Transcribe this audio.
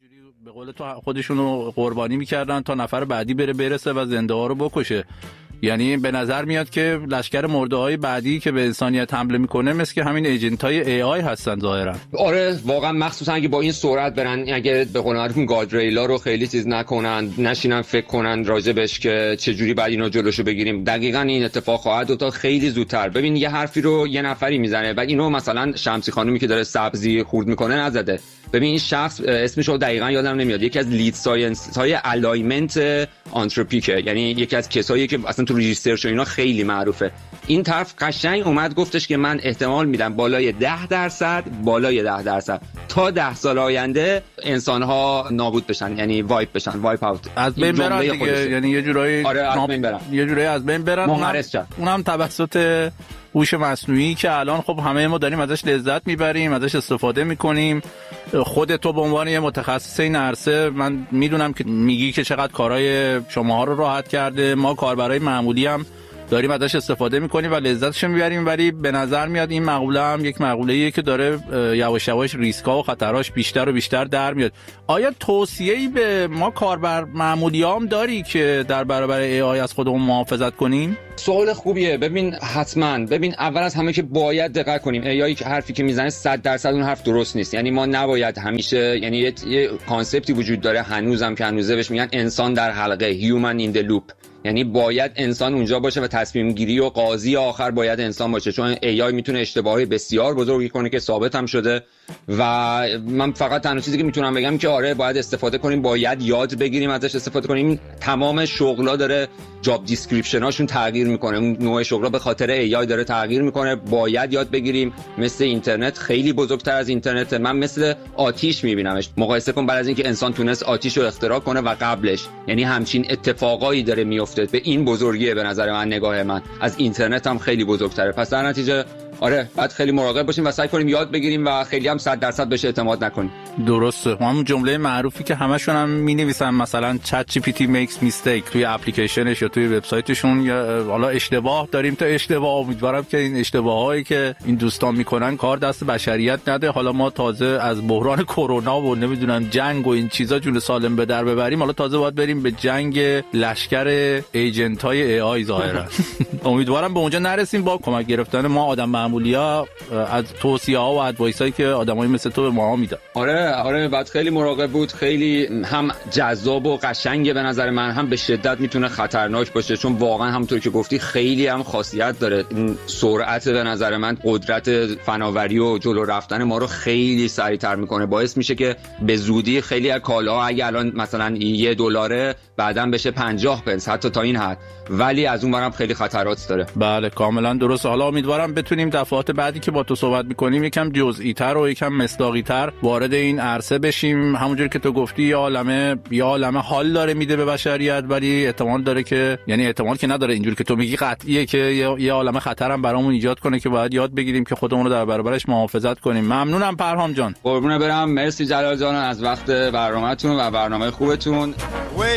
به قول تو خودشونو قربانی میکردن تا نفر بعدی برسه و زنده ها رو بکشه. یعنی به نظر میاد که لشکر مرده‌های بعدی که به انسانیت حمله میکنه مثل که همین ایجنتای AI هستن ظاهرا. آره واقعا، مخصوصا اگه با این سرعت برن، اگه به قول معروف گاردریلا رو خیلی چیز نکنن، نشینن فکر کنن راجبش که چه جوری بعد اینو جلوشو بگیریم، دقیقاً این اتفاق خواهد افتاد خیلی زودتر. ببین یه حرفی رو یه نفری میزنه، بعد اینو مثلا شمسی خانومی که داره سبزی خورد میکنه نزده. ببین این شخص اسمش رو دقیقاً یادم نمیاد، یکی از لید ساینس های الایمنت آنتروپیکه، یعنی یکی از کسایی که اصلا تو ریسرچ و اینا خیلی معروفه. این طرف قشنگ اومد گفتش که من احتمال میدم بالای 10% تا 10 سال آینده انسان ها نابود بشن، یعنی وایپ بشن، وایپ اوت، از بین برن دیگه. یعنی یه جورایی یه جورایی از بین برن، اونم توسط هوش مصنوعی که الان خب همه ما داریم ازش لذت میبریم، ازش استفاده میکنیم. خود تو به عنوان یه متخصص این عرصه، من میدونم که میگی که چقدر کارهای شماها رو راحت کرده. ما کاربرای معمولی هم داریم ازش استفاده میکنیم و لذتش میبریم، ولی به نظر میاد این مقوله هم یک مقوله‌ایه که داره یواش یواش ریسک‌ها و خطراش بیشتر و بیشتر در میاد. آیا توصیه‌ای به ما کاربر معمولیام داری که در برابر AI از خودمون محافظت کنیم؟ سوال خوبیه. ببین حتما، ببین اول از همه که باید دقت کنیم. AI حرفی که میزنه 100% اون حرف درست نیست. یعنی ما نباید همیشه، یعنی یه کانسپتی وجود داره هنوزم که هنوزه بهش میگن انسان در حلقه، human in the loop. یعنی باید انسان اونجا باشه و تصمیم گیری و قاضی آخر باید انسان باشه، چون AI میتونه اشتباهی بسیار بزرگی کنه که ثابت هم شده. و من فقط تنها چیزی که میتونم بگم که آره باید استفاده کنیم، باید یاد بگیریم ازش استفاده کنیم. تمام شغلا داره جاب دیسکریپشناشون تغییر میکنه، اون نوع شغلا به خاطر AI داره تغییر میکنه. باید یاد بگیریم. مثل اینترنت خیلی بزرگتر از اینترنت. من مثل آتیش میبینمش. مقایسه کن بعد از اینکه انسان تونست آتیش رو اختراع کنه و قبلش، یعنی همچین اتفاقایی داره میفته. به این بزرگیه به نظر من، نگاه من از اینترنت هم خیلی بزرگتره. پس در نتیجه آره باید خیلی مراقب باشیم و سعی کنیم یاد بگیریم و خیلی هم 100% بهش اعتماد نکنیم. درسته. همون جمله معروفی که همشون هم می‌نویسن، مثلا ChatGPT makes mistake توی اپلیکیشنش یا توی وبسایتشون، یا حالا اشتباه داریم تا اشتباه. امیدوارم که این اشتباهایی که این دوستان میکنن کار دست بشریت نده. حالا ما تازه از بحران کرونا و نمیدونم جنگ و این چیزا جون سالم به در ببریم، حالا تازه باید بریم به جنگ لشکر ایجنت‌های AI ظاهرا. امیدوارم به اونجا نرسیم با کمک گرفتن ما آدم معمولیا از توصیه‌ها و ادوایسایی که آدمایی مثل تو به ما میدن. آره بعد خیلی مراقب بود. خیلی هم جذاب و قشنگه به نظر من، هم به شدت میتونه خطرناک باشه، چون واقعا همونطور که گفتی خیلی هم خاصیت داره. این سرعت به نظر من قدرت فناوری و جلو رفتن ما رو خیلی سریعتر میکنه. باعث میشه که به زودی خیلی از کالاها اگه الان مثلا $1 بعداً بشه 50 پنس، حتی تا این حد، ولی از اون برم خیلی خطرات داره. بله کاملا درست. حالا امیدوارم بتونیم دفعات بعدی که با تو صحبت میکنیم یکم جزئی‌تر و یکم مصداقی‌تر وارد این عرصه بشیم. همونجوری که تو گفتی یه عالمه حال داره میده به بشریت، ولی احتمال داره که، یعنی احتمال که نداره، اینجوری که تو میگی قطعیه که یه عالمه خطر هم برامون ایجاد کنه که باید یاد بگیریم که خودمون رو در برابرش محافظت کنیم. ممنونم پرهام جان. قربونه برم. مرسی جلال جان از وقت برنامه‌تون و برنامه خوبتون.